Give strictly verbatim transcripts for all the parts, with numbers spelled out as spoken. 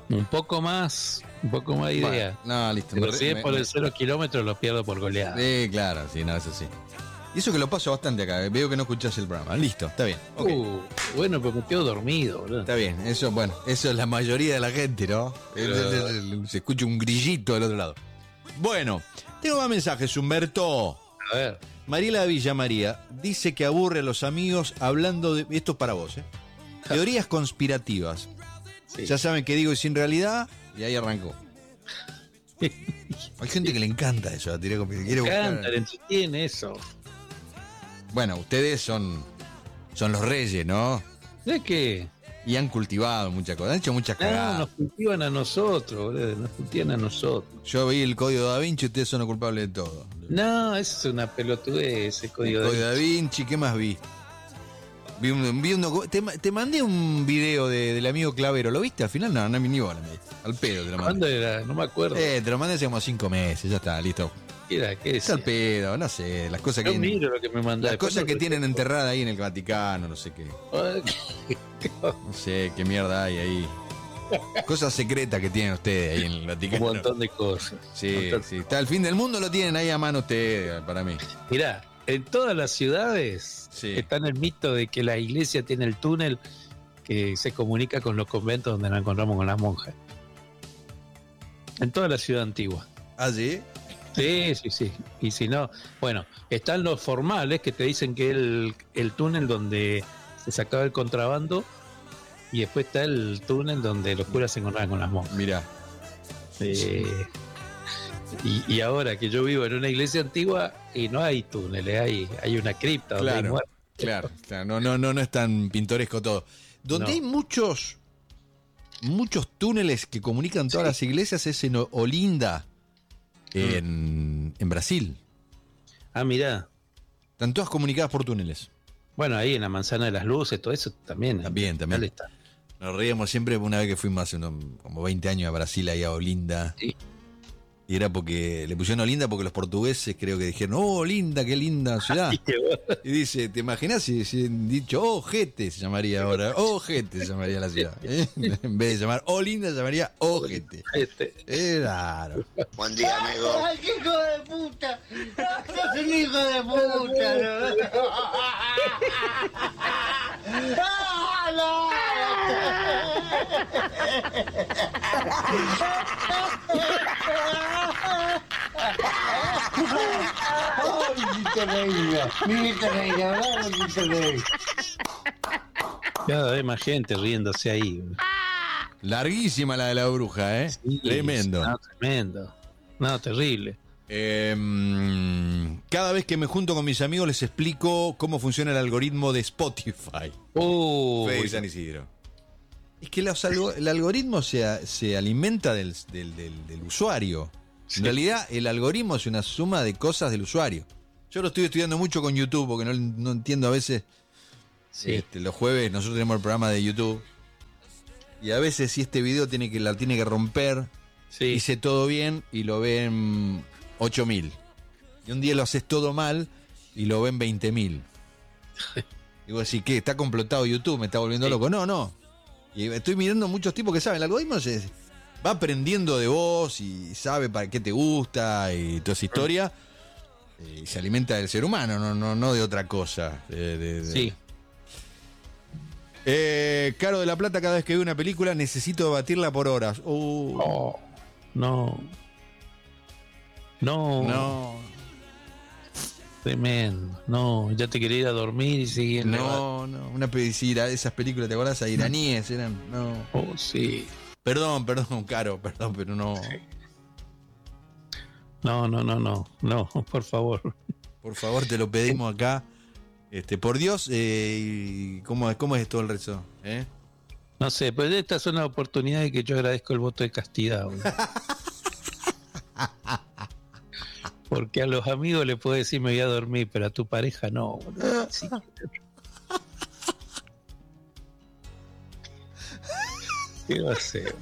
Un poco más, un poco más de idea. Bueno, no, listo. Pero me, si es me, por me, el cero kilómetros, lo pierdo por goleada. Sí, claro, sí, no, eso sí. Y eso que lo paso bastante acá, veo que no escuchás el programa. Listo, está bien. Okay. Uh, bueno, pues me quedo dormido, boludo. Está bien, eso, bueno, eso es la mayoría de la gente, ¿no? Pero... Se escucha un grillito del otro lado. Bueno, tengo más mensajes, Humberto. A ver. Mariela Villa María dice que aburre a los amigos hablando de... Esto es para vos, ¿eh? Teorías conspirativas. Sí. Ya saben que digo y sin realidad, y ahí arrancó. Hay gente que le encanta eso, la teoría conspirativa. Le encanta, le entretiene eso. Bueno, ustedes son, son los reyes, ¿no? ¿De qué? Y han cultivado muchas cosas, han hecho muchas cagadas. No, nos cultivan a nosotros, boludo, nos cultivan a nosotros. Yo vi el código Da Vinci y ustedes son los culpables de todo. No, eso es una pelotudez, ese código, el código Da Vinci. Da Vinci. ¿Qué más vi? Vi un, vi un te, te mandé un video de, del amigo Clavero, ¿lo viste? Al final no, no ni bola, me diste. Al pedo te lo mandé. ¿Cuándo era? No me acuerdo. Eh, te lo mandé hace como cinco meses, ya está, listo. ¿Qué era? ¿Qué es? Al pedo, no sé, las cosas Yo que... miro lo que me mandaste. Las cosas que tienen enterradas ahí en el Vaticano, no sé qué. No sé qué mierda hay ahí. Cosas secretas que tienen ustedes ahí en el Vaticano. Un montón de cosas. Sí, sí. Está el fin del mundo, lo tienen ahí a mano ustedes, para mí. Mirá, en todas las ciudades sí. está en el mito de que la iglesia tiene el túnel que se comunica con los conventos donde nos encontramos con las monjas. En toda la ciudad antigua. ¿Ah, sí? Sí, sí, sí. Y si no, bueno, están los formales que te dicen que el, el túnel donde se sacaba el contrabando y después está el túnel donde los curas se encontraban con las monjas. Mirá. Eh, y, y ahora que yo vivo en una iglesia antigua y no hay túneles, hay, hay una cripta donde claro, hay muertos. Claro, claro. No, no, no, no es tan pintoresco todo. Donde no. hay muchos, muchos túneles que comunican todas sí. las iglesias es en Olinda. En, en Brasil. Ah, mirá. Están todas comunicadas por túneles. Bueno, ahí en la Manzana de las Luces, todo eso también. También, también. Está. Nos reíamos siempre una vez que fuimos hace unos, como veinte años a Brasil, ahí a Olinda. Sí. Y era porque le pusieron Olinda porque los portugueses creo que dijeron, oh, Olinda, qué linda ciudad. Ay, qué bueno. Y dice, ¿te imaginas si, si dicho, oh, Ojete se llamaría ahora? Ojete se llamaría la ciudad. ¿Eh? En vez de llamar Olinda, se llamaría Ojete. Es raro. Buen día, amigo. ¡Ay, qué hijo de puta! ¡Sos un hijo de puta! ¡No, no! ¡Ay, Víctor Reina! ¡Mi Víctor Reina! ¡Vamos, Víctor Reina! Cada vez más gente riéndose ahí. Larguísima la de la bruja, ¿eh? Sí, tremendo. No, tremendo. No, terrible. Eh, cada vez que me junto con mis amigos les explico cómo funciona el algoritmo de Spotify. Oh, Fede San Isidro. Es que los algo, el algoritmo se, se alimenta del, del, del, del usuario. Sí. En realidad, el algoritmo es una suma de cosas del usuario. Yo lo estoy estudiando mucho con YouTube porque no, no entiendo a veces. Sí. Este, los jueves nosotros tenemos el programa de YouTube. Y a veces si este video tiene que, la tiene que romper, sí. hice todo bien y lo ven ocho mil. Y un día lo haces todo mal y lo ven veinte mil. Digo así, ¿qué? ¿Está complotado YouTube? ¿Me está volviendo sí. loco? No, no. Y estoy mirando muchos tipos que saben. El algoritmo se va aprendiendo de vos y sabe para qué te gusta y toda esa historia. Y se alimenta del ser humano, no, no, no de otra cosa. De, de, de. Sí. Eh, Caro de la Plata, cada vez que veo una película necesito debatirla por horas. Uh. Oh, no. No. No. Tremendo. No, ya te quería ir a dormir y seguir. No, no. Una pedicira, esas películas, ¿te acordás? A iraníes eran. No. Oh, sí. Perdón, perdón, Caro, perdón, pero no. Sí. No, no, no, no. No, por favor. Por favor, te lo pedimos acá. Este, por Dios, eh, ¿cómo, ¿cómo es todo el resto? ¿Eh? No sé, pues esta es una oportunidad de que yo agradezco el voto de castidad. Porque a los amigos le puedo decir me voy a dormir, pero a tu pareja no. Sí. ¿Qué va a hacer?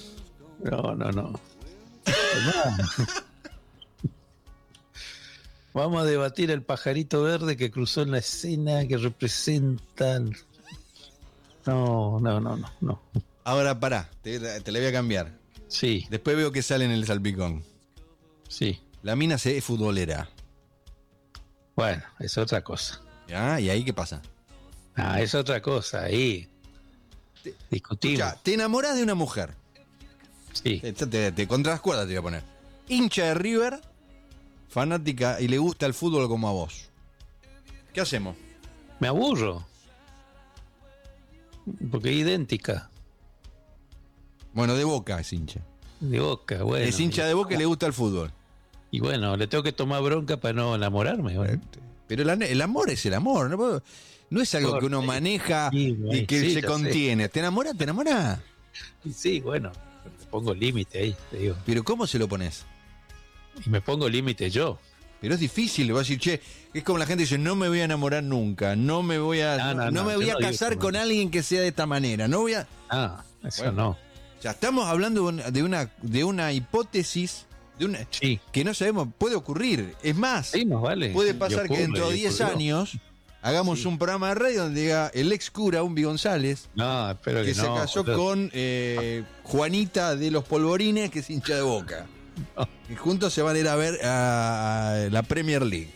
No, no, no. Vamos a debatir el pajarito verde que cruzó en la escena, que representan... No, no, no, no, no. Ahora, pará, te, te la voy a cambiar. Sí, Después veo que sale en el salpicón. sí. La mina se es futbolera. Bueno, es otra cosa. ¿Ya? ¿Y ahí qué pasa? Ah, es otra cosa, ahí. Discutimos. Ya, te enamorás de una mujer. Sí. Te, te, te contra las cuerdas te voy a poner. Hincha de River, fanática y le gusta el fútbol como a vos. ¿Qué hacemos? Me aburro. Porque es idéntica. Bueno, de Boca es hincha. De Boca, bueno. es hincha de Boca y le gusta el fútbol. Y bueno, le tengo que tomar bronca para no enamorarme. Bueno. Pero el, el amor es el amor. No, no es algo que uno maneja Sí, y que sí, se ya contiene. ¿Te enamoras? ¿Te enamoras? Y sí, bueno, me pongo límite ahí, te digo. Pero ¿cómo se lo pones? Y me pongo límite yo. Pero es difícil, le vas a decir, che, es como la gente dice, no me voy a enamorar nunca, no me voy a, No, no, no, no no, me yo voy a no digo casar que con no. alguien que sea de esta manera, no voy a... Ah, eso Bueno. no. O sea, estamos hablando de una, de una hipótesis de una, Sí. que no sabemos, puede ocurrir. Es más, Sí, nos vale. puede Y pasar que ocurre, dentro de y diez ocurrió. años hagamos Sí. un programa de radio donde diga el ex cura, Umbi González, No, espero que, que se no. casó boludo. con eh, Juanita de los Polvorines, que es hincha de Boca. No. Y juntos se van a ir a ver a, a la Premier League.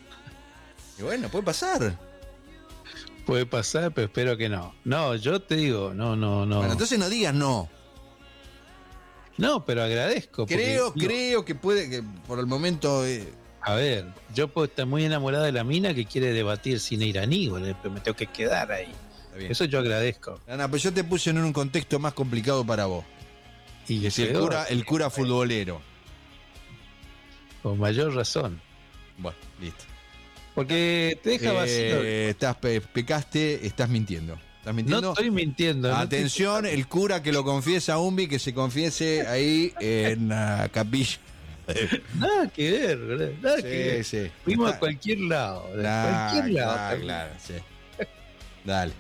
Y bueno, puede pasar. Puede pasar, pero espero que no. No, yo te digo, no, no, no. Bueno, entonces no digas no. No, pero agradezco. porque, Creo, digo, creo que puede, que por el momento... eh, A ver, yo puedo estar muy enamorada de la mina que quiere debatir cine iraní, boludo, pero me tengo que quedar ahí. está bien. Eso yo agradezco. Ana, pues yo te puse en un contexto más complicado para vos. Y Que es el peor, cura, el cura futbolero. con mayor razón. Bueno, listo. Porque te deja vacío. Eh, estás, pe- pecaste, estás mintiendo. ¿Estás mintiendo? No estoy mintiendo. no Atención, el cura que lo confiesa a Umbi, que se confiese ahí en la capilla. estoy- Nada que ver, boludo, nada que ver. Sí, sí. Fuimos Está- a cualquier lado. de Nah, cualquier lado. claro, también. claro, sí. Dale.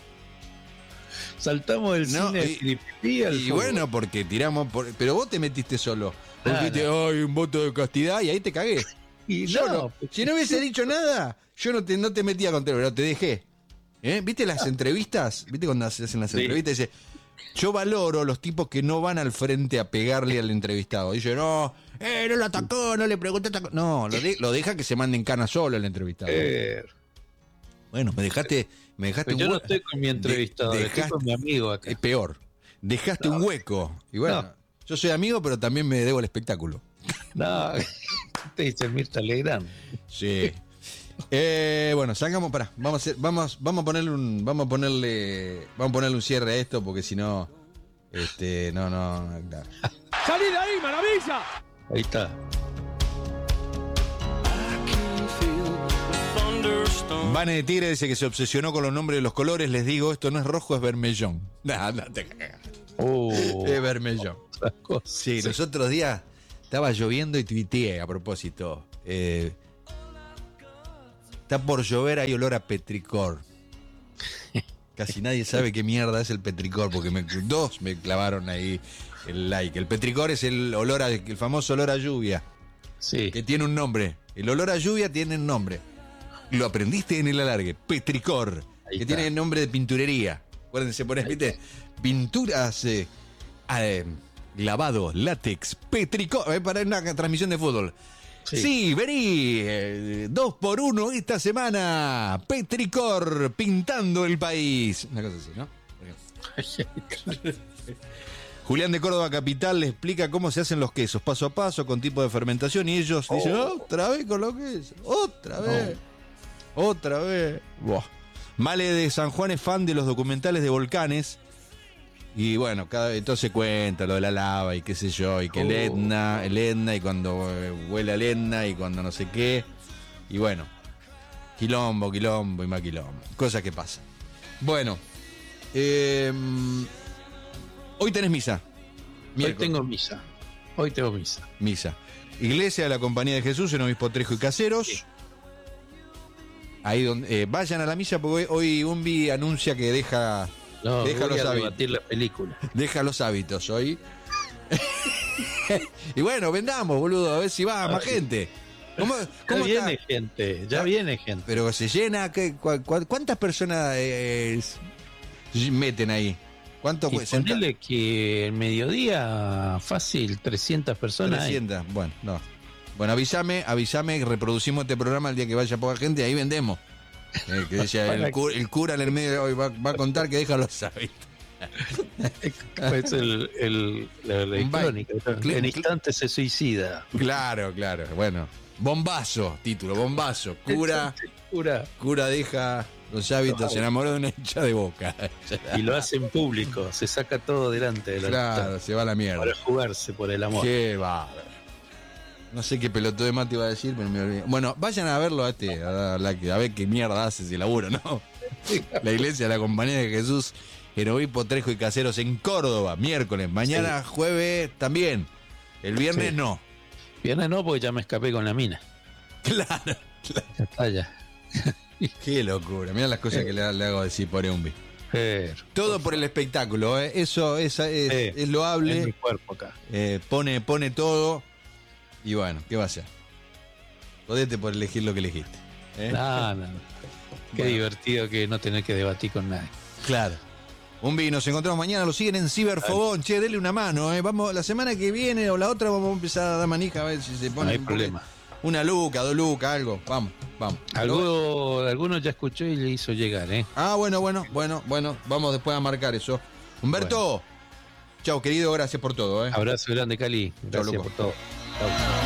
Saltamos del No, cine y- de Filippi al Y fútbol. bueno, porque tiramos. Por, pero vos te metiste solo. Vos Nah, dijiste, ay, un voto de castidad, y ahí te cagué. Y Yo no, no. Si no hubiese dicho nada, yo no te, no te metía contra, pero te dejé. ¿Eh? ¿Viste las entrevistas? ¿Viste cuando se hacen las Sí. entrevistas? Dice, yo valoro los tipos que no van al frente a pegarle al entrevistado. Dice, no, eh, no lo atacó, no le preguntó. atacó". No, lo, de- lo deja que se mande en cana solo el entrevistado. Eh, Bueno, me dejaste, me dejaste pero yo un no hue- estoy con mi entrevistado, de- estoy con mi amigo acá. Es peor. Dejaste un hueco. Y bueno, No. yo soy amigo, pero también me debo el espectáculo. No, te dice Mirta Legrand. Sí. Eh, bueno, sacamos, pará, vamos a hacer, vamos, vamos a ponerle un, vamos a ponerle, vamos a ponerle un cierre a esto porque si no, este, no, no, no, claro. ¡Salí de ahí, maravilla! Ahí está. Vane de Tigre dice que se obsesionó con los nombres de los colores. Les digo, esto no es rojo, es vermellón. Nah, no te cagas. Oh, Es vermellón. esas cosas. Sí, los otros días estaba lloviendo y tuiteé a propósito. Eh, está por llover, hay olor a petricor. Casi nadie sabe qué mierda es el petricor, porque me- dos me clavaron ahí el like. El petricor es el olor a, el famoso olor a lluvia, Sí. que tiene un nombre. El olor a lluvia tiene un nombre. Lo aprendiste en el alargue. Petricor, Ahí que está. tiene nombre de pinturería. Acuérdense, pones, ¿viste? Pinturas, eh, eh, lavado, látex, petricor. eh, para una transmisión de fútbol. Sí, Sí. vení. eh, dos por uno esta semana. Petricor, pintando el país. Una cosa así, ¿no? Julián de Córdoba Capital le explica cómo se hacen los quesos, paso a paso, con tipo de fermentación, y ellos dicen, otra vez con los quesos, otra vez, otra vez. Buah. Male de San Juan es fan de los documentales de volcanes, y bueno, cada vez entonces cuenta lo de la lava y qué sé yo, y que el Oh. Etna, el Etna, y cuando eh, huele al Etna, y cuando no sé qué, y bueno, quilombo, quilombo y más quilombo, cosas que pasan. Bueno, eh, hoy tenés misa. Hoy Miércoles. tengo misa. Hoy tengo misa. Misa. Iglesia de la Compañía de Jesús en Obispo Trejo y Caseros. Sí. Ahí donde eh, vayan a la misa porque hoy, hoy Umbi anuncia que deja, No, Deja voy los a hábitos. debatir la película. deja los hábitos hoy. Y bueno, vendamos, boludo, a ver si va más Ay. gente. ¿Cómo, Ya cómo viene está? gente, ya ¿Ah? viene gente. Pero se llena, ¿qué, cua- cua- ¿cuántas personas eh, meten ahí? ¿Cuánto Y puede sentar? ponele que el mediodía fácil, trescientas personas. hay. trescientas, bueno, no. Bueno, avísame, avísame que reproducimos este programa el día que vaya poca gente, ahí vendemos. Eh, que decía, el, cu- el cura en el medio de hoy va, va a contar que deja los hábitos. Es el, el, la, la Un baile. crónica. Cl- En cl- instante se suicida. Claro, claro, bueno. Bombazo, título, bombazo. Cura, Cura. cura deja los hábitos, se enamoró de una hincha de Boca. Y lo hace en público, se saca todo delante de la Claro, se va a la mierda. para jugarse por el amor. Qué bárbaro. No sé qué pelotudo de mate iba a decir, pero me olvidé. Bueno, vayan a verlo a este, a, la, a ver qué mierda hace ese laburo, ¿no? La iglesia de la Compañía de Jesús en Obispo Trejo y Caseros en Córdoba, miércoles. Mañana, Sí. jueves también. El viernes Sí. no. Viernes no, porque ya me escapé con la mina. Claro. Ya está ya. Qué locura. Mirá las cosas que le, le hago decir por Eumbi. Pero, Todo por el espectáculo, ¿eh? Eso es, es, Sí. es es mi loable. cuerpo acá. Eh, pone, pone todo. Y bueno, ¿qué va a hacer? Jodete por elegir lo que elegiste. ¿eh? No, no, no. Qué Bueno. divertido que no tener que debatir con nadie. Claro. Un vi, nos encontramos mañana, lo siguen en Ciberfogón. Che, dele una mano, ¿eh? Vamos, la semana que viene o la otra vamos a empezar a dar manija a ver si se No pone hay un poco- problema. una luca, dos lucas, algo. Vamos, vamos. Alguno, alguno ya escuchó y le hizo llegar, ¿eh? Ah, bueno, bueno, bueno, bueno. Vamos después a marcar eso. Humberto, chau, querido, gracias por todo, ¿eh? Abrazo grande, Cali. Gracias loco. por todo. Chau.